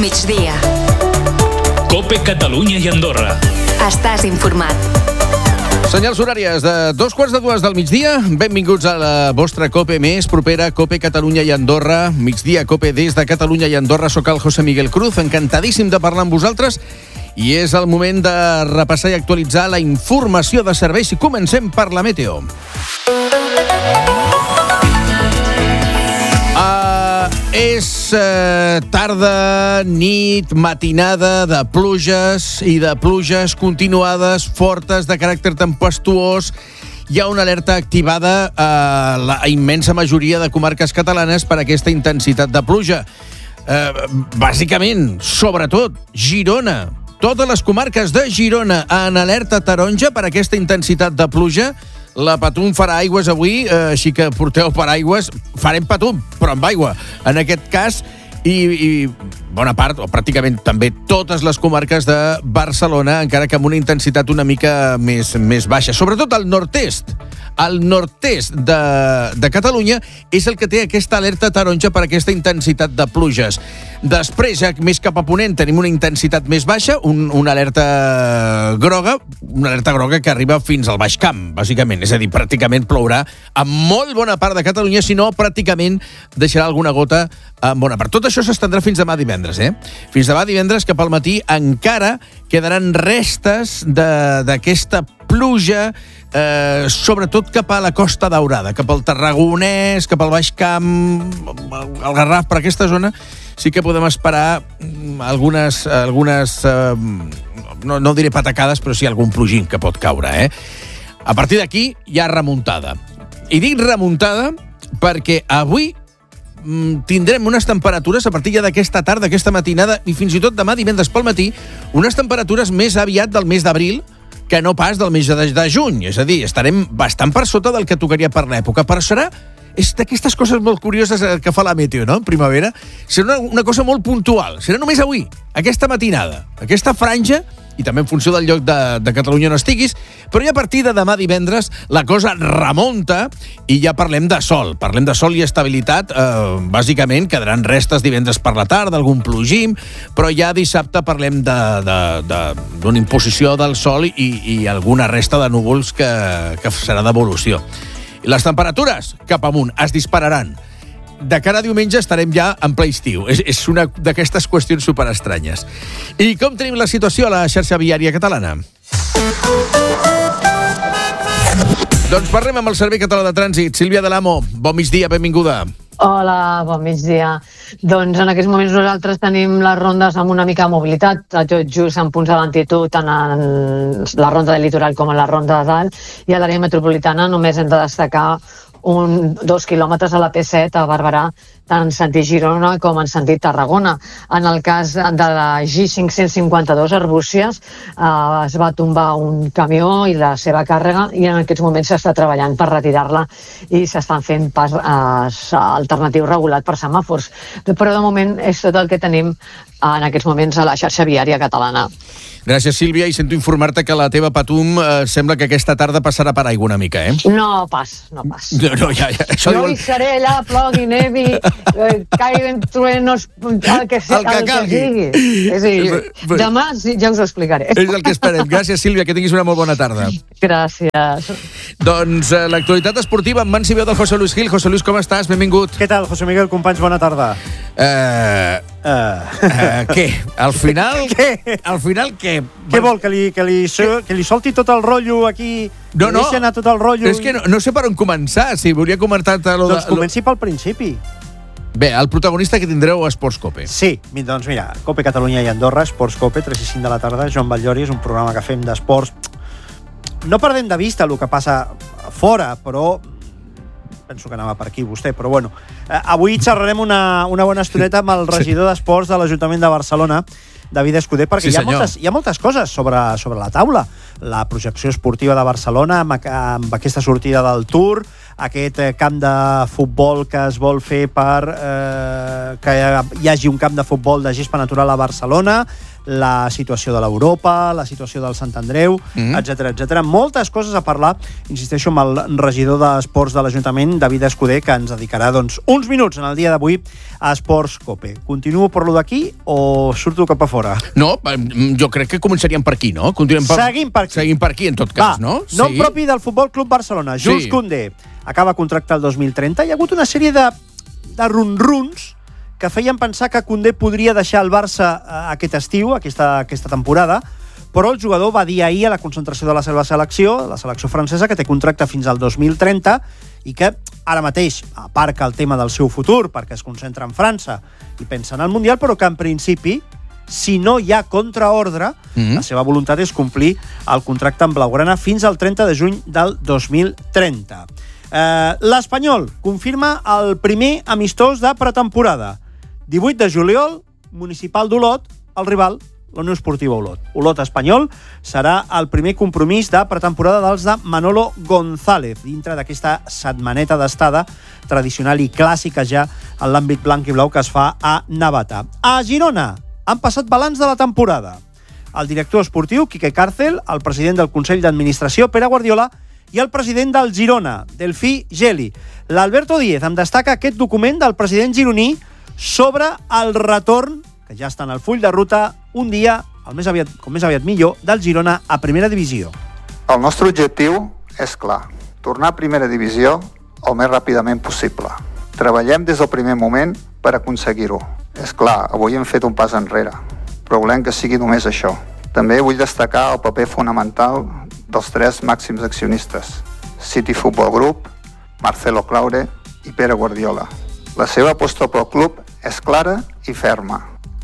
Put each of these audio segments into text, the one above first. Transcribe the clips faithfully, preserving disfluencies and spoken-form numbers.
migdia. COPE Catalunya i Andorra. Estàs informat. Senyals horàries de dos quarts de dues del migdia. Benvinguts a la vostra COPE més propera, COPE Catalunya i Andorra. Migdia COPE des de Catalunya i Andorra. Soc el José Miguel Cruz, encantadíssim de parlar amb vosaltres. I és el moment de repassar i actualitzar la informació de serveis. I comencem per la meteo. Uh, és uh, tarda, nit, matinada de pluges i de pluges continuades, fortes, de caràcter tempestuós. Hi ha una alerta activada a la immensa majoria de comarques catalanes per aquesta intensitat de pluja. Uh, bàsicament, sobretot, Girona. Totes les comarques de Girona en alerta taronja per aquesta intensitat de pluja. La Patum farà aigües avui, eh, així que porteu paraigües. Farem Patum, però amb aigua. En aquest cas, i, i bona part, o pràcticament també totes les comarques de Barcelona, encara que amb una intensitat una mica més, més baixa. Sobretot al nord-est. El nord-est de, de Catalunya és el que té aquesta alerta taronja per aquesta intensitat de pluges. Després, ja més cap a ponent, tenim una intensitat més baixa, un, una alerta groga, una alerta groga que arriba fins al Baix Camp, bàsicament. És a dir, pràcticament plourà en molt bona part de Catalunya, si no, pràcticament deixarà alguna gota en bona part. Tot això s'estendrà fins demà divendres, eh? Fins demà divendres, cap al matí, encara quedaran restes d'aquesta pluja, eh, sobretot cap a la Costa Daurada, cap al Tarragonès, cap al Baix Camp, al Garraf, per aquesta zona, sí que podem esperar algunes, algunes eh, no, no diré patacades, però sí algun plogim que pot caure, eh? A partir d'aquí hi ha remuntada. I dic remuntada perquè avui tindrem unes temperatures a partir ja d'aquesta tarda, aquesta matinada i fins i tot demà divendres pel matí, unes temperatures més aviat del mes d'abril que no pas del mes de, de juny. És a dir, estarem bastant per sota del que tocaria per l'època. Però serà és d'aquestes coses molt curioses que fa la meteo, no?, en primavera. Serà una, una cosa molt puntual. Serà només avui, aquesta matinada, aquesta franja, i també en funció del lloc de, de Catalunya on estiguis, però ja a partir de demà divendres la cosa remunta i ja parlem de sol. Parlem de sol i estabilitat. Eh, bàsicament quedaran restes divendres per la tarda, algun plogim, però ja dissabte parlem d'una de, de, imposició del sol i, i alguna resta de núvols que, que serà d'evolució. Les temperatures, cap amunt, es dispararan. De cara a diumenge estarem ja en ple estiu. És, és una d'aquestes qüestions superestranyes. I com tenim la situació a la xarxa viària catalana? Doncs parlem amb el Servei Català de Trànsit. Sílvia de l'Amo, bon migdia, benvinguda. Hola, bon migdia. Doncs en aquests moments nosaltres tenim les rondes amb una mica de mobilitat, tot just en punts de lentitud, tant en la ronda del litoral com en la ronda de dalt, i a l'àrea metropolitana només hem de destacar un, dos quilòmetres a la P set a Barberà, tant en sentit Girona com en sentit Tarragona. En el cas de la G cinc-cents cinquanta-dos Arbúcies eh, es va tombar un camió i la seva càrrega i en aquests moments s'està treballant per retirar-la i s'estan fent pas eh, alternatiu regulat per semàfors. Però de moment és tot el que tenim en aquests moments a la xarxa viària catalana. Gràcies, Sílvia, i sento informar-te que la teva Patum eh, sembla que aquesta tarda passarà per aigua una mica, eh? No pas, no pas. No, no, ja, ja. Això jo diu... hi seré allà, plogui, nevi, eh, caiguen truenos, el que, el que el calgui. Que sigui. És a dir, demà ja us ho explicaré. És el que esperem. Gràcies, Sílvia, que tinguis una molt bona tarda. Gràcies. Doncs eh, l'actualitat esportiva amb mans i veu del José Luis Gil. José Luis, com estàs? Benvingut. Què tal, José Miguel, companys? Bona tarda. Eh... Uh, uh, què? Al final... Què? Al final què? Què vol? Que li, que, li, que li solti tot el rotllo aquí? No, no. Deixi anar tot el rotllo? És que no, no sé per on començar. Si volia comentar-te... Lo doncs de, comenci lo... pel principi. Bé, el protagonista que tindreu a Esports Cope. Sí, doncs mira, Cope Catalunya i Andorra, Esports Cope, tres i cinc de la tarda, Joan Batllori, és un programa que fem d'esports. No perdem de vista el que passa fora, però... penso que anava per aquí vostè, però bueno. Eh, avui xerrarem una, una bona estoneta amb el regidor d'Esports de l'Ajuntament de Barcelona, David Escudé, perquè sí, hi, ha moltes, hi ha moltes coses sobre, sobre la taula. La projecció esportiva de Barcelona, amb, amb aquesta sortida del Tour, aquest camp de futbol que es vol fer per eh, que hi hagi un camp de futbol de gespa natural a Barcelona, la situació de l'Europa, la situació del Sant Andreu, mm-hmm. etcètera, etcètera. Moltes coses a parlar, insisteixo, amb el regidor d'Esports de l'Ajuntament, David Escudé, que ens dedicarà doncs, uns minuts en el dia d'avui a Esports Cope. Continuo per lo d'aquí o surto cap a fora? No, jo crec que començaríem per aquí, no? Continuem per... Seguim per aquí. Seguim per aquí, en tot cas, Va, no? Nom sí. propi del Futbol Club Barcelona, Jules sí. Koundé. Acaba contracte el dos mil trenta. Hi ha hagut una sèrie de, de run-runs que feien pensar que Koundé podria deixar el Barça aquest estiu, aquesta, aquesta temporada, però el jugador va dir ahir a la concentració de la seva selecció, la selecció francesa, que té contracte fins al dos mil trenta i que ara mateix aparca el tema del seu futur perquè es concentra en França i pensa en el Mundial, però que en principi, si no hi ha contraordre, mm-hmm. la seva voluntat és complir el contracte amb Blaugrana fins al trenta de juny del dos mil trenta. Eh, L'Espanyol confirma el primer amistós de pretemporada. divuit de juliol, Municipal d'Olot, el rival, la Unió Esportiva Olot. Olot Espanyol serà el primer compromís de pretemporada dels de Manolo González, dintre d'aquesta setmaneta d'estada tradicional i clàssica ja en l'àmbit blanc i blau que es fa a Navata. A Girona han passat balanç de la temporada. El director esportiu, Quique Cárcel, el president del Consell d'Administració, Pere Guardiola, i el president del Girona, Delfí Geli. L'Alberto Díez em destaca aquest document del president gironí sobre el retorn, que ja està en el full de ruta, un dia, el més aviat, com més aviat millor, del Girona a primera divisió. El nostre objectiu és clar, tornar a primera divisió el més ràpidament possible. Treballem des del primer moment per aconseguir-ho. És clar, avui hem fet un pas enrere, però volem que sigui només això. També vull destacar el paper fonamental dels tres màxims accionistes, City Football Group, Marcelo Claure i Pere Guardiola. La seva aposta pel club és clara i ferma.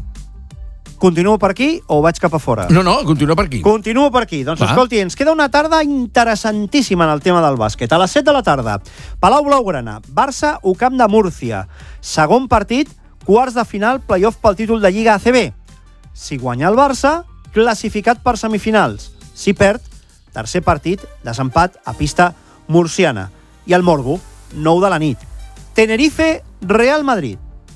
Continuo per aquí o vaig cap a fora? No, no, continua per aquí. Continuo per aquí. Doncs, Va. escolti, ens queda una tarda interessantíssima en el tema del bàsquet. A les set de la tarda, Palau Blaugrana, Barça, U Camp de Múrcia. Segon partit, quarts de final, playoff pel títol de Lliga A C B. Si guanya el Barça, classificat per semifinals. Si perd, tercer partit, desempat a pista murciana. I el Morbo, nou de la nit. Tenerife, Real Madrid.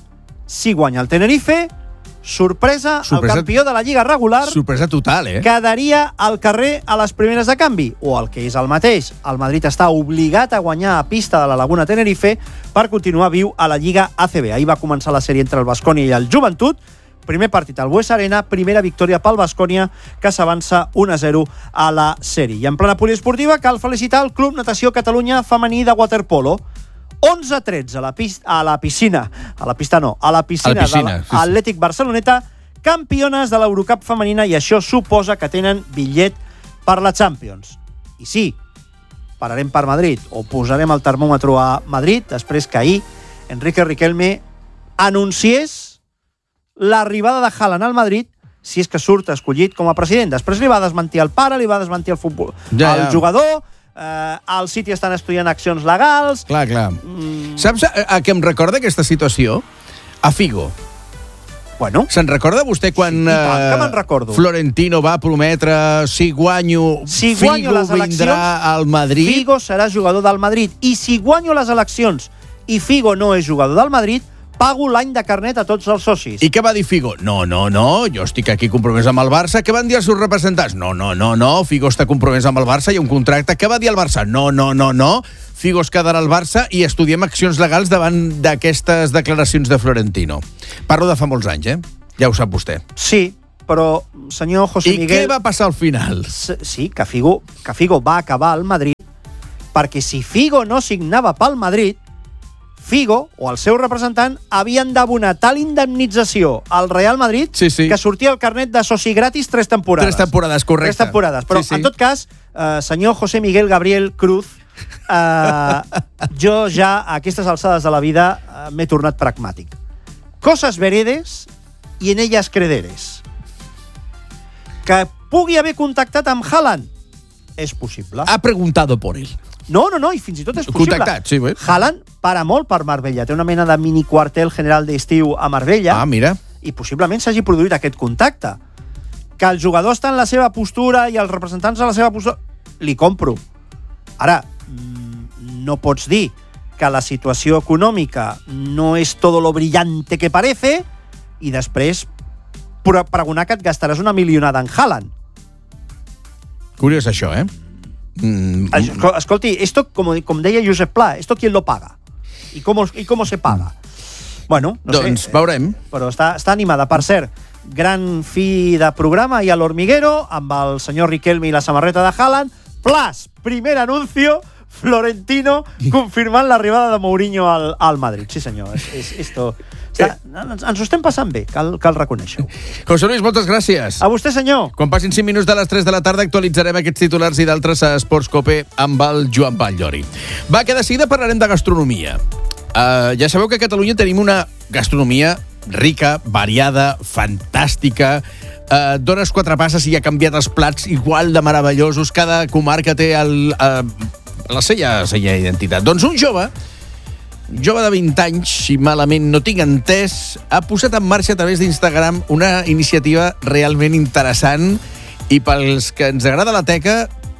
Si guanya el Tenerife, sorpresa, sorpresa, el campió de la Lliga regular, sorpresa total, eh? quedaria al carrer a les primeres de canvi. O el que és el mateix, el Madrid està obligat a guanyar a pista de la Laguna Tenerife per continuar viu a la Lliga A C B. Ahir va començar la sèrie entre el Baskonia i el Joventut. Primer partit al Bues Arena, primera victòria pel Baskonia, que s'avança un a zero a la sèrie. I en plena poliesportiva cal felicitar el Club Natació Catalunya Femení de waterpolo. onze a tretze a la, a la piscina, a la pista no, a la piscina, a la piscina de l'Atlètic Barceloneta, campiones de l'Eurocup femenina, i això suposa que tenen bitllet per la Champions. I sí, pararem per Madrid, o posarem el termòmetre a Madrid, després que ahir Enrique Riquelme anunciés l'arribada de Haaland al Madrid, si és que surt escollit com a president. Després li va desmentir el pare, li va desmentir el, futbol, ja, el ja. jugador. Uh, al City estan estudiant accions legals. Clar, clar. Mm. Saps a, a què em recorda aquesta situació? A Figo. Bueno. Se'n recorda vostè quan sí, tant, que me'n recordo. Florentino va prometre si guanyo, si guanyo Figo les vindrà al Madrid? Figo serà jugador del Madrid. I si guanyo les eleccions i Figo no és jugador del Madrid, pago l'any de carnet a tots els socis. I què va dir Figo? No, no, no, jo estic aquí compromès amb el Barça. Què van dir els seus representants? No, no, no, no, Figo està compromès amb el Barça, hi ha un contracte. Què va dir el Barça? No, no, no, no, Figo es quedarà al Barça i estudiem accions legals davant d'aquestes declaracions de Florentino. Parlo de fa molts anys, eh? Ja ho sap vostè. Sí, però, senyor José I Miguel... I què va passar al final? Sí, que Figo, que Figo va acabar al Madrid, perquè si Figo no signava pel Madrid, Figo, o el seu representant, havien d'abonar tal indemnització al Real Madrid sí, sí. que sortia el carnet de soci gratis tres temporades. Tres temporades, correcte. Tres temporades. Però, sí, sí. en tot cas, eh, senyor José Miguel Gabriel Cruz, eh, jo ja, a aquestes alçades de la vida, eh, m'he tornat pragmàtic. Coses veredes i en elles crederes. Que pugui haver contactat amb Haaland és possible. Ha preguntado por él. No, no, no, i fins i tot és possible. Contactat, sí, bé. Haaland para molt per Marbella. Té una mena de mini quartel general d'estiu a Marbella. Ah, mira. I possiblement s'hagi produït aquest contacte. Que el jugador està en la seva postura i els representants a la seva postura... Li compro. Ara, no pots dir que la situació econòmica no és todo lo brillante que parece i després pregonar que et gastaràs una milionada en Haaland. Curiós això, eh? Mm. Escolti, esto, como, com deia Josep Pla, esto quién lo paga? I com, i com se paga? Bueno, no doncs sé. Doncs veurem. Però està, està animada. Per cert, gran fi de programa i a l'Hormiguero, amb el senyor Riquelme i la samarreta de Haaland. Plus, primer anuncio, Florentino confirmant l'arribada de Mourinho al, al Madrid. Sí, senyor. És, és, esto... Està, ens ho estem passant bé, cal, cal reconèixer-ho. José Luis, moltes gràcies. A vostè, senyor. Quan passin cinc minuts de les tres de la tarda actualitzarem aquests titulars i d'altres a Esports Cope amb el Joan Batllori. Va, que de seguida parlarem de gastronomia. Uh, ja sabeu que a Catalunya tenim una gastronomia rica, variada, fantàstica. Uh, dones quatre passes i ha canviat els plats igual de meravellosos. Cada comarca té el, uh, la seva, seva identitat. Doncs un jove jove de vint anys, si malament no tinc entès, ha posat en marxa a través d'Instagram una iniciativa realment interessant i pels que ens agrada la teca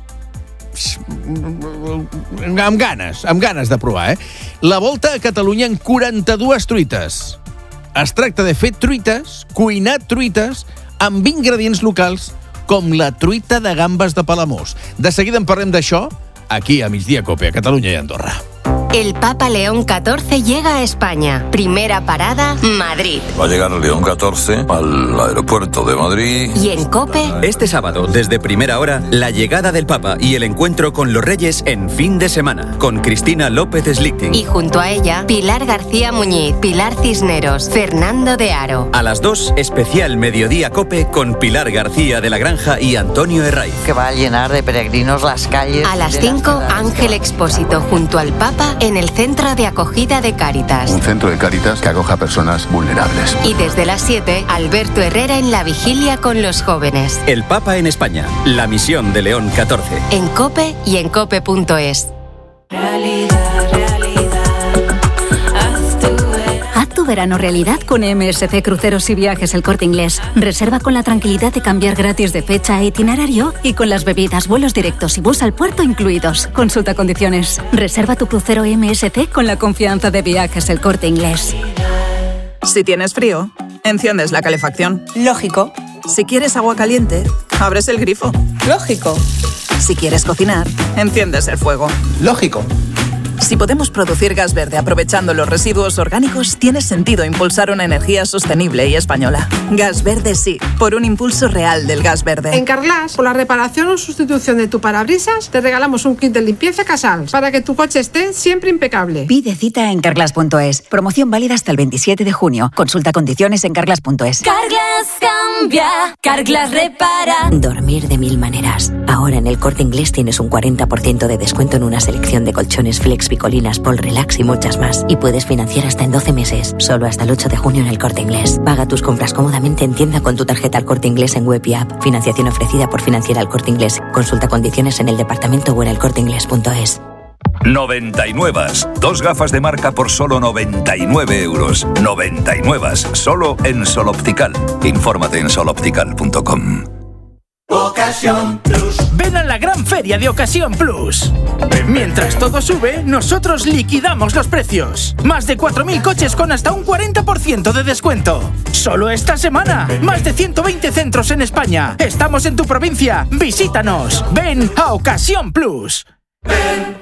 amb ganes, amb ganes de provar, eh? La volta a Catalunya en quaranta-dues truites. Es tracta de fer truites, cuinar truites amb ingredients locals com la truita de gambes de Palamós. De seguida en parlem d'això aquí a Migdia Cope, a Catalunya i Andorra. El Papa León catorce llega a España. Primera parada, Madrid. Va a llegar León catorce al aeropuerto de Madrid. Y en COPE... Este sábado, desde primera hora, la llegada del Papa y el encuentro con los Reyes en fin de semana, con Cristina López Slichting. Y junto a ella, Pilar García Muñiz, Pilar Cisneros, Fernando de Aro. A las dos, especial Mediodía Cope con Pilar García de la Granja y Antonio Herraiz. Que va a llenar de peregrinos las calles. A las cinco, Ángel Expósito junto al Papa en el Centro de Acogida de Cáritas. Un centro de Cáritas que acoja a personas vulnerables. Y desde las siete, Alberto Herrera en la vigilia con los jóvenes. El Papa en España, la misión de León catorce. En COPE y en cope punto es. Realidad, realidad, haz tu verano. Haz tu verano realidad con M S C Cruceros y Viajes El Corte Inglés. Reserva con la tranquilidad de cambiar gratis de fecha e itinerario y con las bebidas, vuelos directos y bus al puerto incluidos. Consulta condiciones. Reserva tu crucero M S C con la confianza de Viajes El Corte Inglés. Si tienes frío, enciendes la calefacción. Lógico. Si quieres agua caliente, abres el grifo. Lógico. Si quieres cocinar, enciendes el fuego. Lógico. Si podemos producir gas verde aprovechando los residuos orgánicos, tiene sentido impulsar una energía sostenible y española. Gas verde sí, por un impulso real del gas verde. En Carglass, por la reparación o sustitución de tu parabrisas, te regalamos un kit de limpieza Casals para que tu coche esté siempre impecable. Pide cita en carglass punto es. Promoción válida hasta el veintisiete de junio. Consulta condiciones en carglass punto es. Carglass cambia, Carglass repara. Dormir de mil maneras. Ahora en El Corte Inglés tienes un cuarenta por ciento de descuento en una selección de colchones Flex, Picolinas, Pol Relax y muchas más. Y puedes financiar hasta en doce meses. Solo hasta el ocho de junio en El Corte Inglés. Paga tus compras cómodamente en tienda con tu tarjeta El Corte Inglés en web y app. Financiación ofrecida por Financiera El Corte Inglés. Consulta condiciones en el departamento o en el corte inglés punto es. noventa y nueve. Dos gafas de marca por solo noventa y nueve euros. noventa y nueve. Solo en Sol Optical. Infórmate en sol optical punto com. Ocasión Plus. Ven a la gran feria de Ocasión Plus. Mientras todo sube, nosotros liquidamos los precios. Más de cuatro mil coches con hasta un cuarenta por ciento de descuento. Solo esta semana. Más de ciento veinte centros en España. Estamos en tu provincia. Visítanos. Ven a Ocasión Plus. Ven.